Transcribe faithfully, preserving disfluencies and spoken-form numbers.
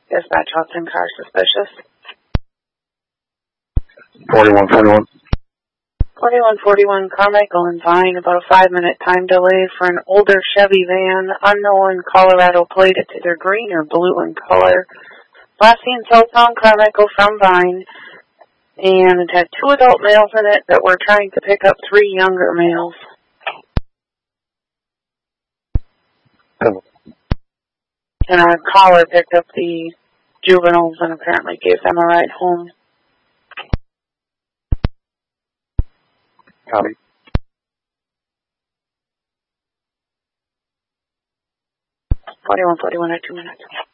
Dispatch Hudson, car suspicious. forty-one forty-one. forty-one forty-one, Carmichael and Vine, about a five-minute time delay for an older Chevy van, unknown Colorado plate. It's either green or blue in color. Last seen southbound Carmichael from Vine, and it had two adult males in it that were trying to pick up three younger males. Oh. And our caller picked up the juveniles and apparently gave them a ride home. Copy. forty-one forty-one at two minutes.